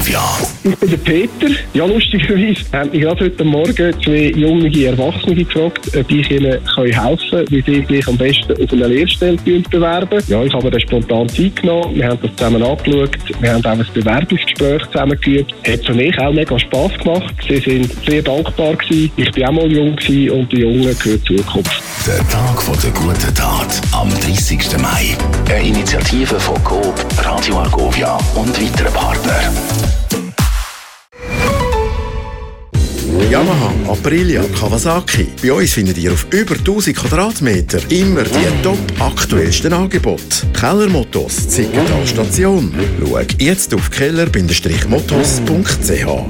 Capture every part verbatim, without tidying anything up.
Argovia. Ich bin der Peter. Ja, lustigerweise haben mich gerade heute Morgen zwei junge Erwachsene gefragt, ob ich ihnen helfen kann, wie sie sich am besten auf eine Lehrstelle bewerben. Ja, ich habe dann spontan Zeit genommen. Wir haben das zusammen angeschaut. Wir haben auch ein Bewerbungsgespräch zusammen geübt. Hat für mich auch mega Spass gemacht. Sie sind sehr dankbar gewesen. Ich war auch mal jung gewesen und die Jungen gehört Zukunft. Der Tag von der guten Tat am dreißigsten Mai. Eine Initiative von Coop, Radio Argovia und weiteren Partnern. Yamaha, Aprilia, Kawasaki. Bei uns findet ihr auf über tausend Quadratmeter immer die top aktuellsten Angebote. Kellermottos, Zickental Station. Schau jetzt auf keller Bindestrich mottos punkt c h.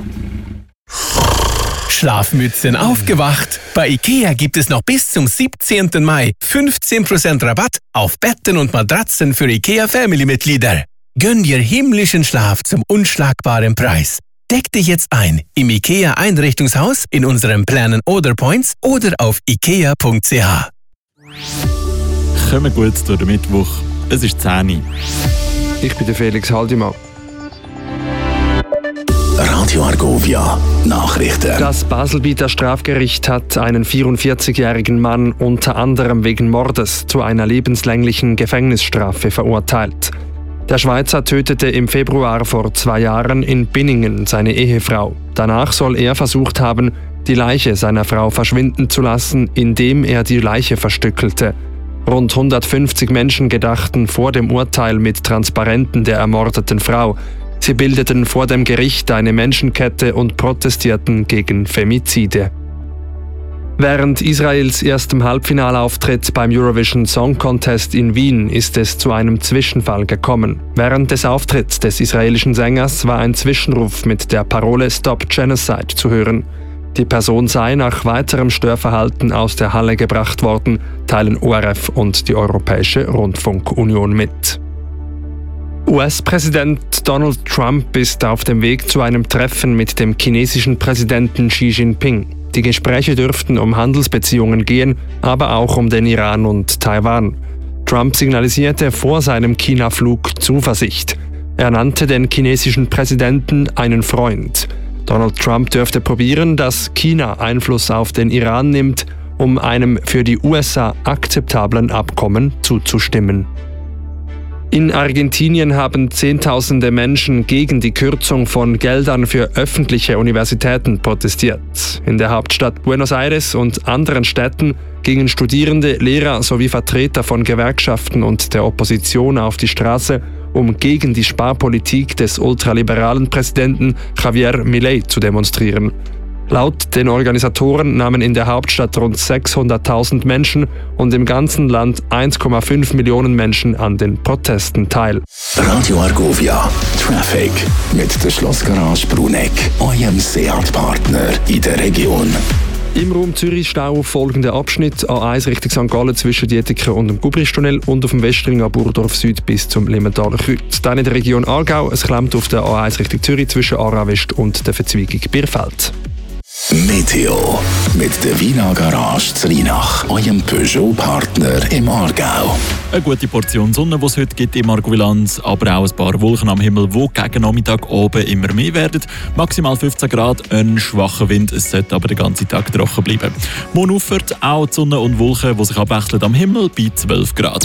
Schlafmützen aufgewacht. Bei IKEA gibt es noch bis zum siebzehnten Mai fünfzehn Prozent Rabatt auf Betten und Matratzen für IKEA Family-Mitglieder. Gönn dir himmlischen Schlaf zum unschlagbaren Preis. Deck dich jetzt ein im IKEA Einrichtungshaus, in unseren Planen Order Points oder auf ikea punkt c h. Kommen gut durch den Mittwoch. Es ist zehn Uhr. Ich bin der Felix Haldimann. Radio Argovia Nachrichten. Das Baselbieter Strafgericht hat einen vierundvierzigjährigen Mann unter anderem wegen Mordes zu einer lebenslänglichen Gefängnisstrafe verurteilt. Der Schweizer tötete im Februar vor zwei Jahren in Binningen seine Ehefrau. Danach soll er versucht haben, die Leiche seiner Frau verschwinden zu lassen, indem er die Leiche verstückelte. Rund hundertfünfzig Menschen gedachten vor dem Urteil mit Transparenten der ermordeten Frau. Sie bildeten vor dem Gericht eine Menschenkette und protestierten gegen Femizide. Während Israels erstem Halbfinalauftritt beim Eurovision Song Contest in Wien ist es zu einem Zwischenfall gekommen. Während des Auftritts des israelischen Sängers war ein Zwischenruf mit der Parole Stop Genocide zu hören. Die Person sei nach weiterem Störverhalten aus der Halle gebracht worden, teilen O R F und die Europäische Rundfunkunion mit. U S-Präsident Donald Trump ist auf dem Weg zu einem Treffen mit dem chinesischen Präsidenten Xi Jinping. Die Gespräche dürften um Handelsbeziehungen gehen, aber auch um den Iran und Taiwan. Trump signalisierte vor seinem China-Flug Zuversicht. Er nannte den chinesischen Präsidenten einen Freund. Donald Trump dürfte probieren, dass China Einfluss auf den Iran nimmt, um einem für die U S A akzeptablen Abkommen zuzustimmen. In Argentinien haben Zehntausende Menschen gegen die Kürzung von Geldern für öffentliche Universitäten protestiert. In der Hauptstadt Buenos Aires und anderen Städten gingen Studierende, Lehrer sowie Vertreter von Gewerkschaften und der Opposition auf die Straße, um gegen die Sparpolitik des ultraliberalen Präsidenten Javier Milei zu demonstrieren. Laut den Organisatoren nahmen in der Hauptstadt rund sechshunderttausend Menschen und im ganzen Land eins Komma fünf Millionen Menschen an den Protesten teil. Radio Argovia Traffic mit der Schlossgarage Bruneck, eurem Seat-Partner in der Region. Im Raum Zürich Stau auf folgenden Abschnitt: A eins Richtung Sankt Gallen zwischen Dietiken und dem Gubristunnel und auf dem Westring an Burdorf Süd bis zum Limentaler Kreuz. Dann in der Region Aargau, es klemmt auf der A eins Richtung Zürich zwischen Aarau West und der Verzweigung Bierfeld. Meteo mit der Wiener Garage zu Rheinach, eurem Peugeot-Partner im Aargau. Eine gute Portion Sonne, die es heute gibt im Argobilanz, aber auch ein paar Wolken am Himmel, die gegen Nachmittag oben immer mehr werden. Maximal fünfzehn Grad, ein schwacher Wind, es sollte aber den ganzen Tag trocken bleiben. Morgen auffährt auch die Sonne und Wolken, die sich abwechseln am Himmel bei zwölf Grad.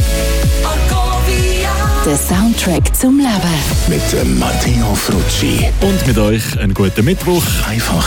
Der Soundtrack zum Leben. Mit dem Matteo Frucci. Und mit euch einen guten Mittwoch. Einfach